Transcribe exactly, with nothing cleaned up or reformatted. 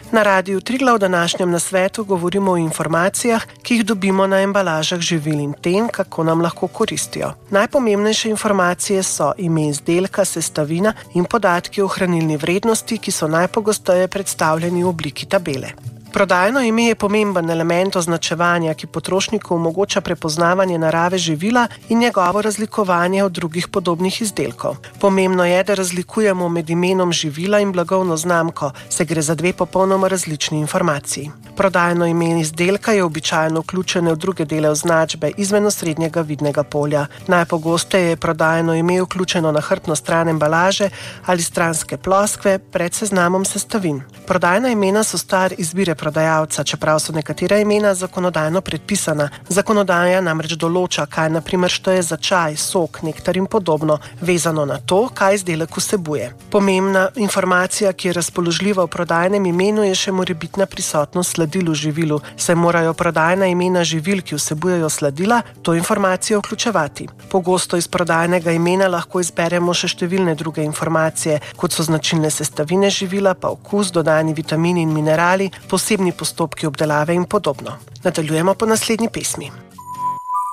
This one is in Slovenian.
Na Radiu Triglav v današnjem nasvetu govorimo o informacijah, ki jih dobimo na embalažah živil in tem, kako nam lahko koristijo. Najpomembnejše informacije so ime izdelka, sestavina in podatki o hranilni vrednosti, ki so najpogosteje predstavljeni v obliki tabele. Prodajno ime je pomemben element označevanja, ki potrošniku omogoča prepoznavanje narave živila in njegovo razlikovanje od drugih podobnih izdelkov. Pomembno je, da razlikujemo med imenom živila in blagovno znamko, saj gre za dve popolnoma različni informaciji. Prodajno ime izdelka je običajno vključeno v druge dele označbe izven osrednjega vidnega polja. Najpogosteje je prodajno ime vključeno na hrbtno stran embalaže ali stranske ploskve pred seznamom sestavin. Prodajna imena so stvar izbire prodajalca, čeprav so nekatera imena zakonodajno predpisana. Zakonodaja namreč določa, kaj na primer šteje za čaj, sok, nektar in podobno, vezano na to, kaj izdelek vsebuje. Pomembna informacija, ki je razpoložljiva v prodajnem imenu, je še morebitna prisotnost sladil v živilu, saj morajo prodajna imena živil, ki vsebujejo sladila, to informacijo vključevati. Pogosto iz prodajnega imena lahko izberemo še številne druge informacije, kot so značilne sestavine živila, pa okus, dodani vitamini in minerali, posebni postopki obdelave in podobno. Nadaljujemo po naslednji pesmi.